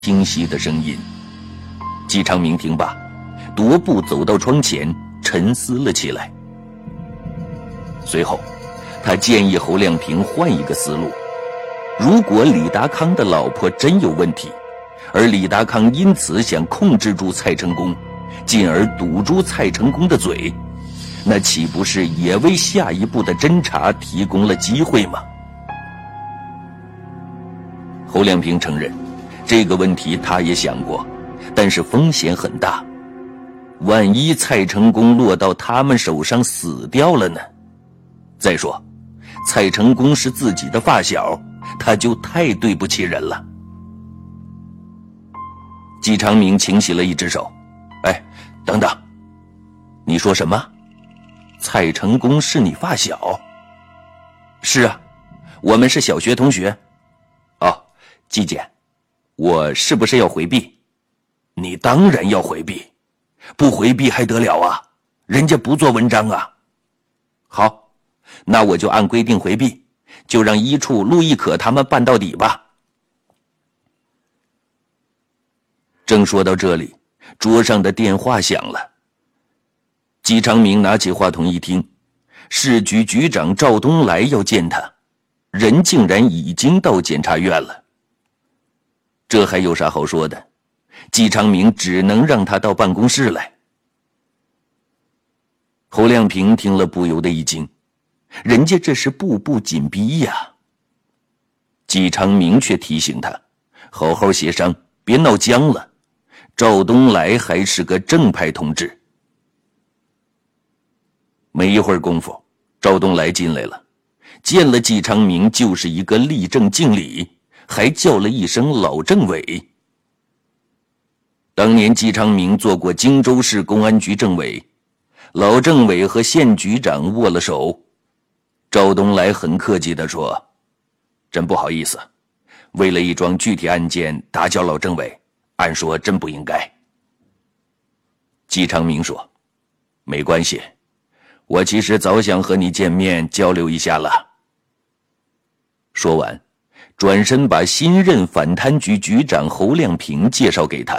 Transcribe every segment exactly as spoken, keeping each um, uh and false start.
清晰的声音。季长明听罢，踱步走到窗前，沉思了起来。随后他建议侯亮平换一个思路，如果李达康的老婆真有问题，而李达康因此想控制住蔡成功，进而堵住蔡成功的嘴，那岂不是也为下一步的侦查提供了机会吗？侯亮平承认这个问题他也想过，但是风险很大，万一蔡成功落到他们手上死掉了呢？再说蔡成功是自己的发小，他就太对不起人了。季长明清洗了一只手，哎，等等，你说什么？蔡成功是你发小？是啊，我们是小学同学。哦，季姐，我是不是要回避？你当然要回避，不回避还得了啊，人家不做文章啊。好，那我就按规定回避，就让一处陆亦可他们办到底吧。正说到这里，桌上的电话响了。季长明拿起话筒一听，市局局长赵东来要见他，人竟然已经到检察院了。这还有啥好说的？季长明只能让他到办公室来。侯亮平听了不由得一惊，人家这是步步紧逼呀。季长明却提醒他，好好协商，别闹僵了。赵东来还是个正派同志。没一会儿功夫，赵东来进来了，见了季长明就是一个立正敬礼，还叫了一声老政委。当年季长明做过荆州市公安局政委，老政委和县局长握了手。赵东来很客气地说，真不好意思，为了一桩具体案件打搅老政委，按说真不应该。季长明说，没关系，我其实早想和你见面交流一下了。说完，转身把新任反贪局局长侯亮平介绍给他。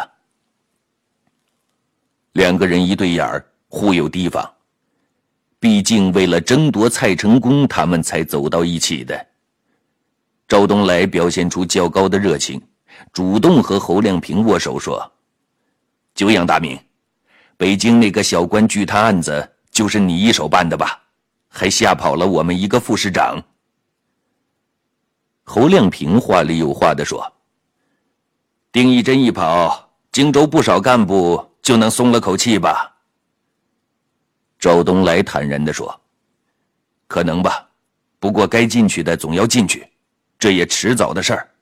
两个人一对眼儿，互有提防，毕竟为了争夺蔡成功，他们才走到一起的。赵东来表现出较高的热情，主动和侯亮平握手说，久仰大名，北京那个小官巨贪案子就是你一手办的吧？还吓跑了我们一个副市长。侯亮平话里有话地说，丁义珍一跑，荆州不少干部就能松了口气吧？赵东来坦然地说，可能吧，不过该进去的总要进去，这也迟早的事儿。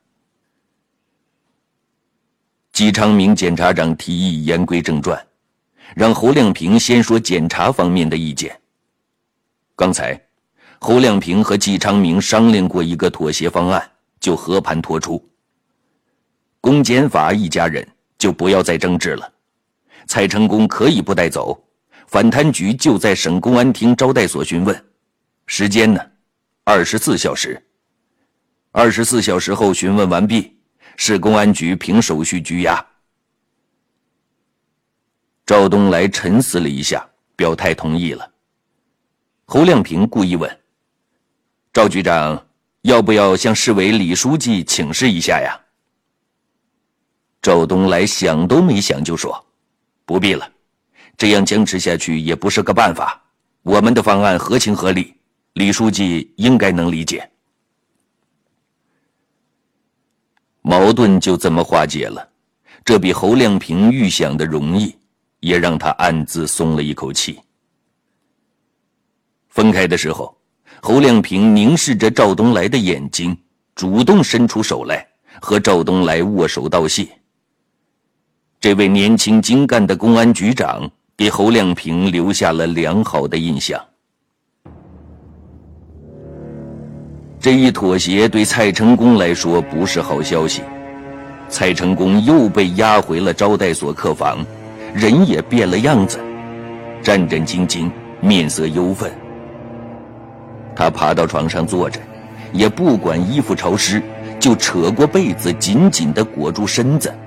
季长明检察长提议言归正传，让侯亮平先说检察方面的意见。刚才侯亮平和季长明商量过一个妥协方案，就和盘托出。公检法一家人就不要再争执了，蔡成功可以不带走，反贪局就在省公安厅招待所询问，时间呢二十四小时。二十四小时后询问完毕，市公安局凭手续拘押。赵东来沉思了一下，表态同意了。侯亮平故意问，赵局长要不要向市委李书记请示一下呀？赵东来想都没想就说，不必了，这样僵持下去也不是个办法，我们的方案合情合理，李书记应该能理解。矛盾就这么化解了，这比侯亮平预想的容易，也让他暗自松了一口气。分开的时候，侯亮平凝视着赵东来的眼睛，主动伸出手来和赵东来握手道谢。这位年轻精干的公安局长给侯亮平留下了良好的印象。这一妥协对蔡成功来说不是好消息，蔡成功又被押回了招待所客房，人也变了样子，战战兢兢，面色忧愤。他爬到床上坐着，也不管衣服潮湿，就扯过被子紧紧地裹住身子，